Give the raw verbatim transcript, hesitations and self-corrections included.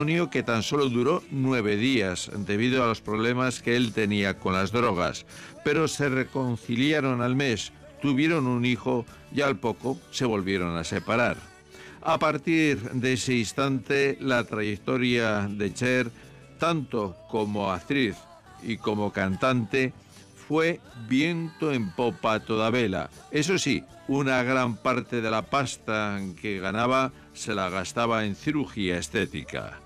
que tan solo duró nueve días debido a los problemas que él tenía con las drogas, pero se reconciliaron al mes, tuvieron un hijo y al poco se volvieron a separar. A partir de ese instante, la trayectoria de Cher, tanto como actriz y como cantante, fue viento en popa a toda vela. Eso sí, una gran parte de la pasta que ganaba se la gastaba en cirugía estética.